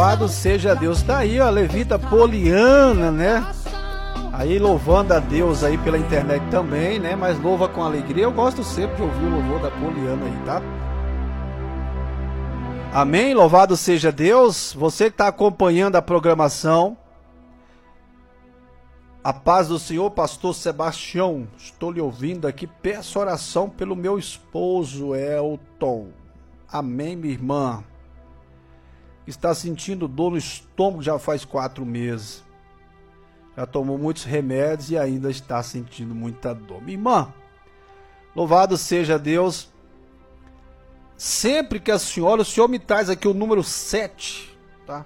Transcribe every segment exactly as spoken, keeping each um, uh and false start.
Louvado seja Deus. Tá aí, ó, a levita Poliana, né? Aí louvando a Deus aí pela internet também, né? Mas louva com alegria. Eu gosto sempre de ouvir o louvor da Poliana aí, tá? Amém? Louvado seja Deus. Você que está acompanhando a programação. A paz do Senhor, pastor Sebastião. Estou lhe ouvindo aqui. Peço oração pelo meu esposo, Elton. Amém, minha irmã. Está sentindo dor no estômago já faz quatro meses. Já tomou muitos remédios e ainda está sentindo muita dor. Minha irmã, louvado seja Deus. Sempre que a senhora, o senhor me traz aqui o número sete, tá?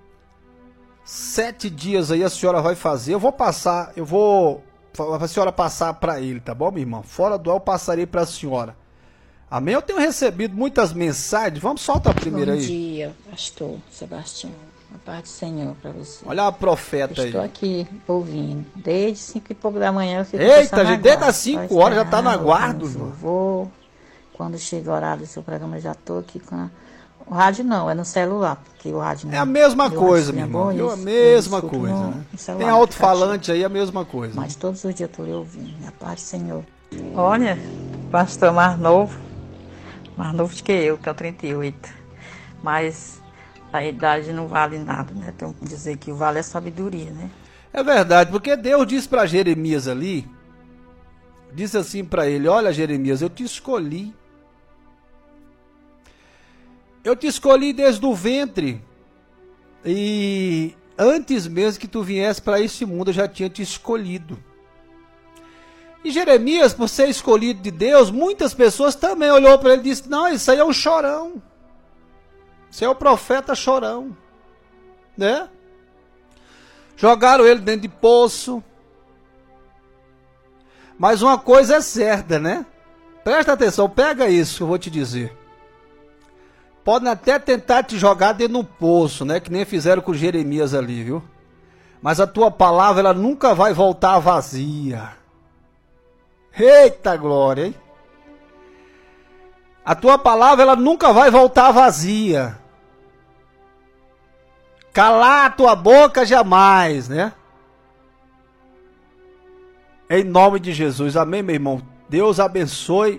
Sete dias aí a senhora vai fazer. Eu vou passar, eu vou, a senhora passar para ele, tá bom, minha irmã? Fora do ar eu passarei para a senhora. Amém? Eu tenho recebido muitas mensagens. Vamos soltar a primeira aí. Bom dia, pastor Sebastião. A paz do Senhor para você. Olha a profeta aí. Estou aqui ouvindo. Desde cinco e pouco da manhã eu fico Eita, gente, desde as cinco horas já está na guarda. Vou. Quando chega o horário do seu programa, eu já estou aqui com a... o rádio não, é no celular, porque o rádio não... É a mesma coisa, minha irmã. É a mesma coisa, né? Tem alto-falante aí, a mesma coisa. Mas todos os dias eu estou lhe ouvindo. A paz do Senhor. Olha, pastor mais novo, mais novo do que eu, que é o trinta e oito. Mas a idade não vale nada, né? Então, dizer que o vale é sabedoria, né? É verdade, porque Deus disse para Jeremias ali, disse assim para ele: olha, Jeremias, eu te escolhi. Eu te escolhi desde o ventre. E antes mesmo que tu viesse para esse mundo, eu já tinha te escolhido. E Jeremias, por ser escolhido de Deus, muitas pessoas também olhou para ele e disse: não, isso aí é um chorão. Isso é o profeta chorão. Né? Jogaram ele dentro de poço. Mas uma coisa é certa, né? Presta atenção, pega isso que eu vou te dizer. Podem até tentar te jogar dentro de um poço, né? Que nem fizeram com Jeremias ali, viu? Mas a tua palavra, ela nunca vai voltar vazia. Eita glória, hein? A tua palavra, ela nunca vai voltar vazia. Calar a tua boca jamais, né? Em nome de Jesus, amém, meu irmão? Deus abençoe.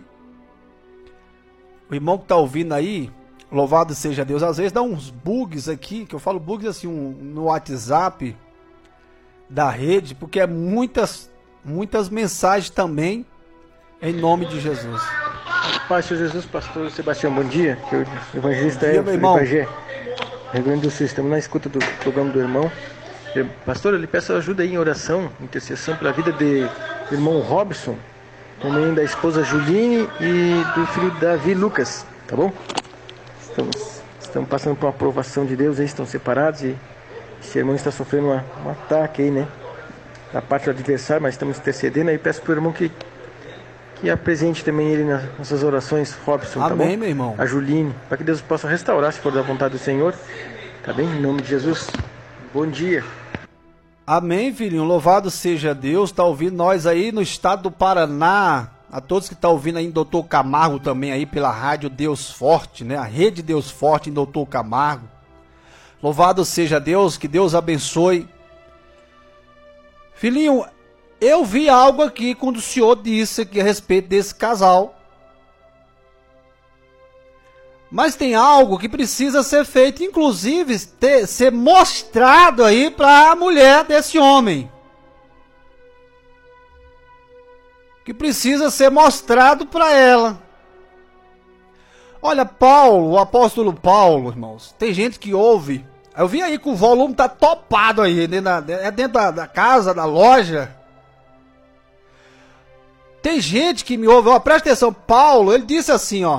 O irmão que está ouvindo aí, louvado seja Deus. Às vezes dá uns bugs aqui, que eu falo bugs assim um, no WhatsApp da rede, porque é muitas, muitas mensagens também, em nome de Jesus. Paz de Jesus, pastor Sebastião, bom dia. O evangelista é o Rio Grande do Sul. Estamos na escuta do programa do irmão. Pastor, eu lhe peço ajuda aí em oração, intercessão pela vida de, do irmão Robson, também da esposa Juline e do filho Davi Lucas, tá bom? Estamos, estamos passando por uma aprovação de Deus, eles estão separados e esse irmão está sofrendo uma, um ataque aí, né? Da parte do adversário, mas estamos intercedendo aí. Peço para o irmão que, que apresente também ele nas nossas orações, Robson, tá bom? Amém, meu irmão. A Juline, para que Deus possa restaurar, se for da vontade do Senhor, tá bem? Em nome de Jesus, bom dia. Amém, filhinho, louvado seja Deus. Tá ouvindo nós aí no estado do Paraná, a todos que estão tá ouvindo aí em doutor Camargo também aí pela rádio Deus Forte, né? A rede Deus Forte em doutor Camargo. Louvado seja Deus, que Deus abençoe. Filhinho, eu vi algo aqui quando o senhor disse aqui a respeito desse casal. Mas tem algo que precisa ser feito, inclusive ter, ser mostrado aí para a mulher desse homem. Que precisa ser mostrado para ela. Olha, Paulo, o apóstolo Paulo, irmãos, tem gente que ouve. Eu vi aí que o volume tá topado aí, dentro da, é dentro da, da casa, da loja. Tem gente que me ouve, ó, presta atenção, Paulo, ele disse assim, ó.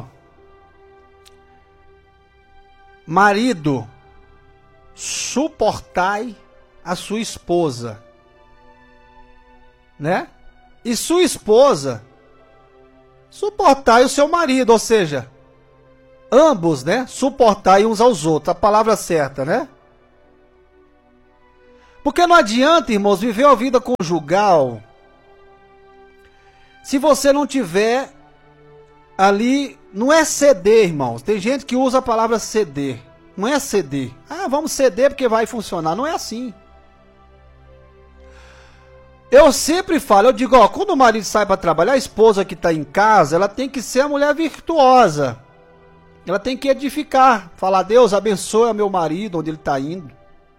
Marido, suportai a sua esposa, né? E sua esposa, suportai o seu marido, ou seja, ambos, né? Suportai uns aos outros, a palavra certa, né? Porque não adianta, irmãos, viver uma vida conjugal se você não tiver ali, não é ceder, irmãos. Tem gente que usa a palavra ceder. Não é ceder. Ah, vamos ceder porque vai funcionar. Não é assim. Eu sempre falo, eu digo, ó, quando o marido sai para trabalhar, a esposa que está em casa, ela tem que ser a mulher virtuosa. Ela tem que edificar. Falar, Deus abençoe o meu marido, onde ele está indo.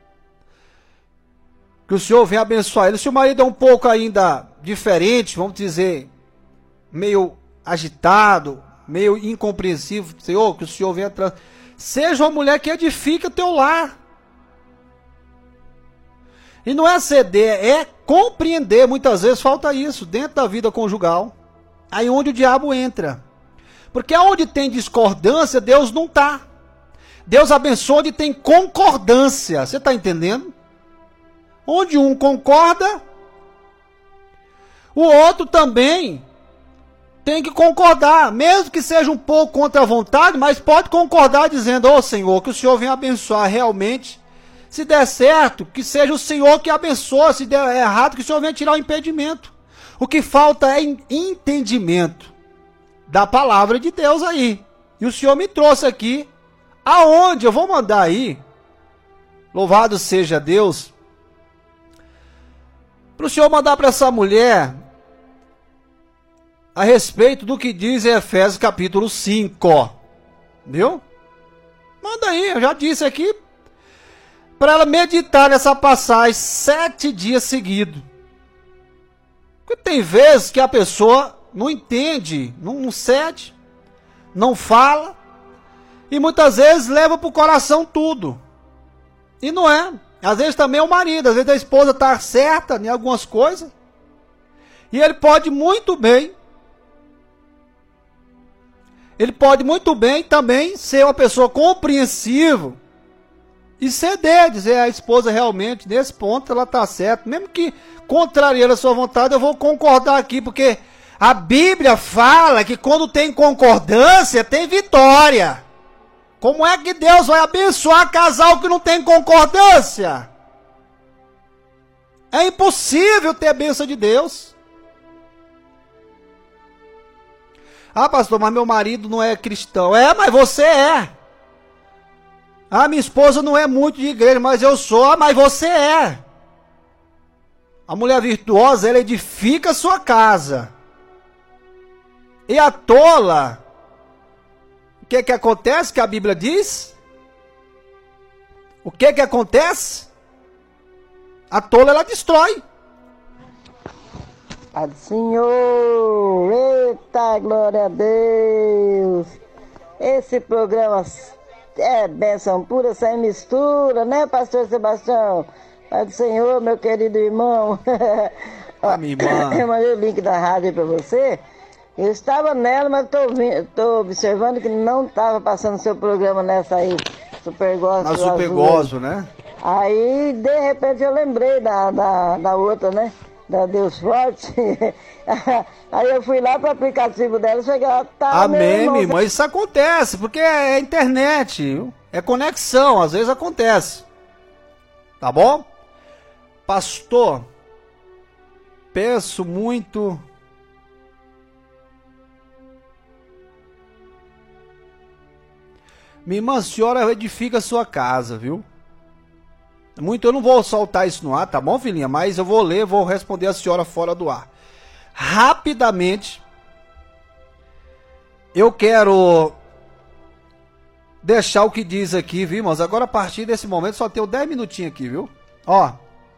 Que o Senhor venha abençoar ele. Se o marido é um pouco ainda diferente, vamos dizer, meio agitado, meio incompreensível, Senhor, que o Senhor venha... Tra... Seja uma mulher que edifica o teu lar. E não é ceder, é compreender. Muitas vezes falta isso dentro da vida conjugal. Aí onde o diabo entra. Porque onde tem discordância, Deus não está. Deus abençoa onde tem concordância. Você está entendendo? Onde um concorda, o outro também tem que concordar. Mesmo que seja um pouco contra a vontade, mas pode concordar dizendo, ô Senhor, que o Senhor venha abençoar realmente. Se der certo, que seja o Senhor que abençoe. Se der errado, que o Senhor venha tirar o impedimento. O que falta é entendimento da palavra de Deus aí. E o Senhor me trouxe aqui, aonde eu vou mandar aí, louvado seja Deus, para o Senhor mandar para essa mulher a respeito do que diz em Efésios capítulo cinco. Viu? Manda aí, eu já disse aqui, para ela meditar nessa passagem sete dias seguidos. Porque tem vezes que a pessoa não entende, não, não cede, não fala, e muitas vezes leva para o coração tudo. E não é. Às vezes também é o marido, às vezes a esposa está certa em algumas coisas, e ele pode muito bem, ele pode muito bem também ser uma pessoa compreensiva, e ceder, dizer a esposa realmente, nesse ponto ela está certa, mesmo que contrariando a sua vontade, eu vou concordar aqui, porque a Bíblia fala que quando tem concordância, tem vitória. Como é que Deus vai abençoar casal que não tem concordância? É impossível ter a bênção de Deus. Ah, pastor, mas meu marido não é cristão. É, mas você é. Ah, minha esposa não é muito de igreja, mas eu sou. Ah, mas você é. A mulher virtuosa, ela edifica a sua casa. E a tola, o que que acontece que a Bíblia diz? O que que acontece? A tola, ela destrói. Pai do Senhor, eita, glória a Deus. Esse programa é bênção pura, sem mistura, né, pastor Sebastião? Pai do Senhor, meu querido irmão. Ah, minha irmã. Eu mandei o link da rádio para você. Eu estava nela, mas estou observando que não estava passando seu programa nessa aí, Super Gospel. Na Super Gospel, né? Aí, de repente, eu lembrei da, da, da outra, né? Da Deus Forte. Aí eu fui lá para o aplicativo dela, cheguei lá, tá... Amém, minha irmã. Isso acontece, porque é internet, viu? É conexão, às vezes acontece. Tá bom? Pastor, peço muito... Minha irmã, a senhora edifica a sua casa, viu? Muito, eu não vou soltar isso no ar, tá bom, filhinha? Mas eu vou ler, vou responder a senhora fora do ar. Rapidamente, eu quero deixar o que diz aqui, viu, irmãos? Agora, a partir desse momento, só tenho dez minutinhos aqui, viu? Ó,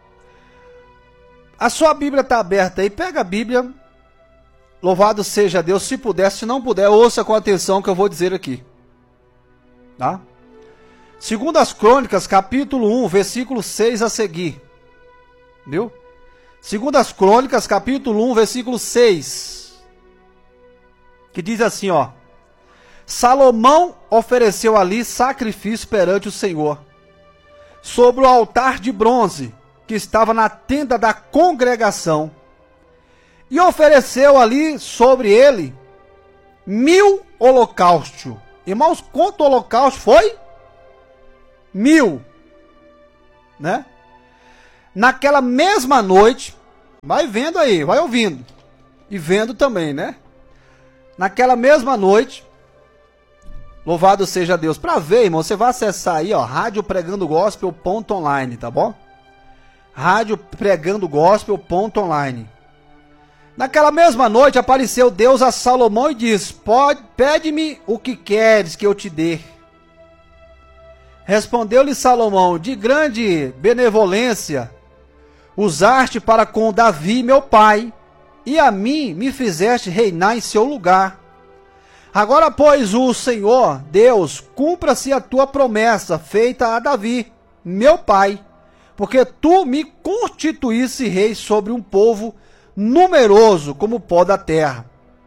a sua Bíblia está aberta aí, pega a Bíblia, louvado seja Deus, se puder, se não puder, ouça com atenção o que eu vou dizer aqui. Tá? Segundo as Crônicas, capítulo um, versículo seis a seguir. Viu? Segundo as Crônicas, capítulo um, versículo seis. Que diz assim, ó. Salomão ofereceu ali sacrifício perante o Senhor, sobre o altar de bronze, que estava na tenda da congregação. E ofereceu ali sobre ele mil holocaustos. Irmãos, quanto holocausto foi? Mil. Né? Naquela mesma noite, vai vendo aí, vai ouvindo. E vendo também, né? Naquela mesma noite, Louvado seja Deus. Para ver, irmão, você vai acessar aí, ó, rádio pregando gospel ponto online, tá bom? rádio pregando gospel ponto online. Naquela mesma noite apareceu Deus a Salomão e disse: Pode, pede-me o que queres que eu te dê. Respondeu-lhe Salomão: de grande benevolência usaste para com Davi meu pai, e a mim me fizeste reinar em seu lugar. Agora, pois, o Senhor, Deus, cumpra-se a tua promessa feita a Davi, meu pai, porque tu me constituísse rei sobre um povo numeroso como o pó da terra.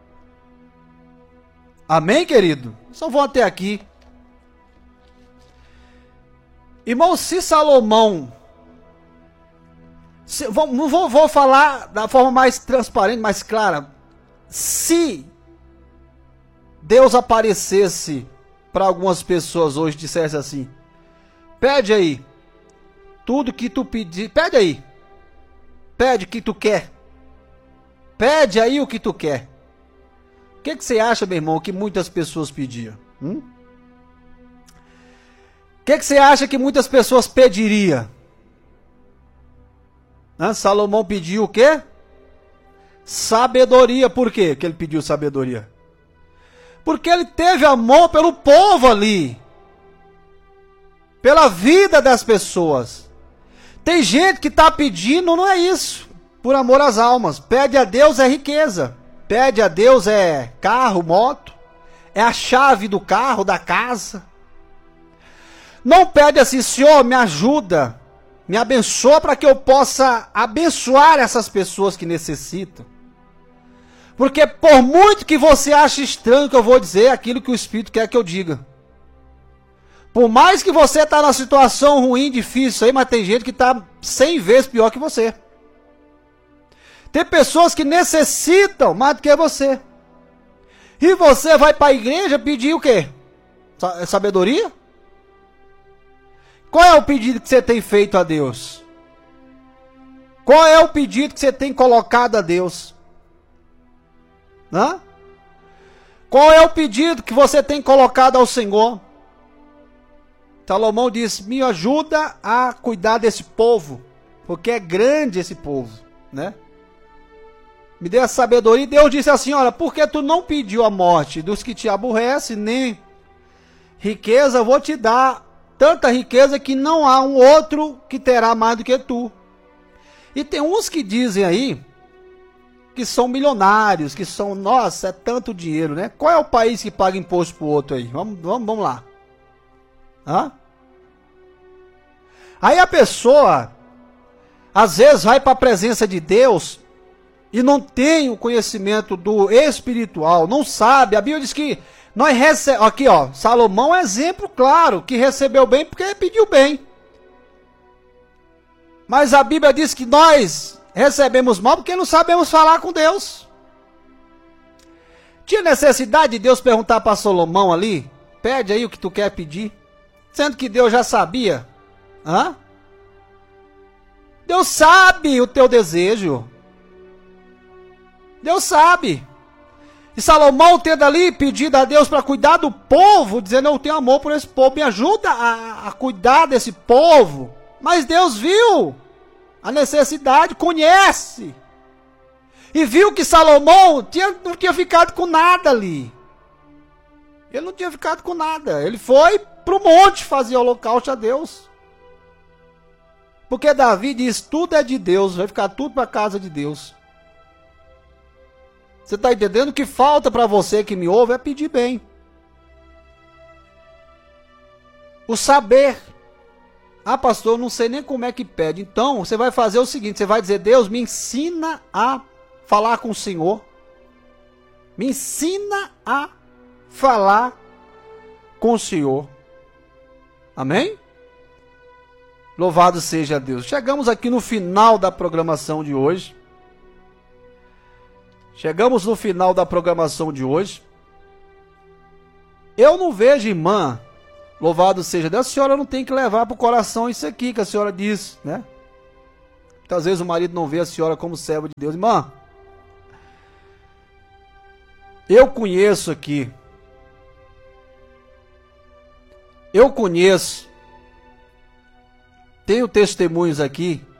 Amém, querido? Só vou até aqui. Irmão, se Salomão... Se, vou, vou, vou falar da forma mais transparente, mais clara. Se Deus aparecesse para algumas pessoas hoje e dissesse assim: pede aí tudo que tu pedir, pede aí, pede o que tu quer, pede aí o que tu quer. O que, que você acha, meu irmão, que muitas pessoas pediam? Hum? O que, que você acha que muitas pessoas pediriam? Hã? Salomão pediu o quê? Sabedoria. Por quê que ele pediu sabedoria? Porque ele teve amor pelo povo ali, pela vida das pessoas. Tem gente que está pedindo, não é isso, por amor às almas. Pede a Deus é riqueza, pede a Deus é carro, moto, é a chave do carro, da casa. Não pede assim: Senhor, me ajuda, me abençoa para que eu possa abençoar essas pessoas que necessitam. Porque por muito que você ache estranho que eu vou dizer aquilo que o Espírito quer que eu diga. Por mais que você está na situação ruim, difícil aí, mas tem gente que está cem vezes pior que você. Tem pessoas que necessitam mais do que você. E você vai para a igreja pedir o quê? Sabedoria? Qual é o pedido que você tem feito a Deus? Qual é o pedido que você tem colocado a Deus? Hã? Qual é o pedido que você tem colocado ao Senhor? Salomão disse: me ajuda a cuidar desse povo, porque é grande esse povo, né? Me dê a sabedoria. E Deus disse assim: olha, porque tu não pediu a morte dos que te aborrecem, nem riqueza, eu vou te dar tanta riqueza que não há um outro que terá mais do que tu. E tem uns que dizem aí que são milionários, que são, nossa, é tanto dinheiro, né? Qual é o país que paga imposto pro outro aí? Vamos, vamos, vamos lá. Hã? Aí a pessoa, às vezes, vai para a presença de Deus e não tem o conhecimento do espiritual, não sabe. A Bíblia diz que nós recebemos, aqui ó, Salomão é exemplo claro, que recebeu bem porque pediu bem. Mas a Bíblia diz que nós recebemos mal porque não sabemos falar com Deus. Tinha necessidade de Deus perguntar para Salomão ali: pede aí o que tu quer pedir, sendo que Deus já sabia. Hã? Deus sabe o teu desejo. Deus sabe. E Salomão tendo ali pedido a Deus para cuidar do povo, dizendo: eu tenho amor por esse povo, me ajuda a, a cuidar desse povo. Mas Deus viu a necessidade, conhece. E viu que Salomão tinha, não tinha ficado com nada ali. Ele não tinha ficado com nada. Ele foi para o monte fazer holocausto a Deus. Porque Davi diz: tudo é de Deus, vai ficar tudo para a casa de Deus. Você está entendendo? O que falta para você que me ouve é pedir bem. O saber. Ah, pastor, eu não sei nem como é que pede. Então, você vai fazer o seguinte, você vai dizer: Deus, me ensina a falar com o Senhor. Me ensina a falar com o Senhor. Amém? Louvado seja Deus. Chegamos aqui no final da programação de hoje. Chegamos no final da programação de hoje. Eu não vejo, irmã, louvado seja Deus, a senhora não tem que levar para o coração isso aqui que a senhora diz, né? Muitas vezes o marido não vê a senhora como serva de Deus. Irmã, eu conheço aqui Eu conheço, tenho testemunhos aqui